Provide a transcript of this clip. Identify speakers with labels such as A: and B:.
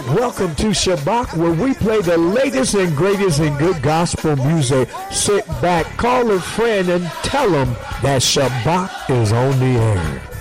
A: Welcome to Shabbat, where we play the latest and greatest in good gospel music. Sit back, call a friend, and tell them that Shabbat is on the air.